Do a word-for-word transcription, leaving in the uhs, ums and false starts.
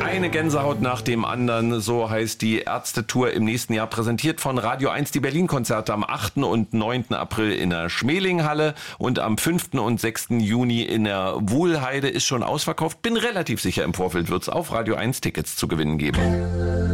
Eine Gänsehaut nach dem anderen, so heißt die Ärzte-Tour im nächsten Jahr, präsentiert von Radio eins. Die Berlin-Konzerte am achten und neunten April in der Schmelinghalle und am fünften und sechsten Juni in der Wuhlheide ist schon ausverkauft. Bin relativ sicher, im Vorfeld wird es auf Radio eins Tickets zu gewinnen geben.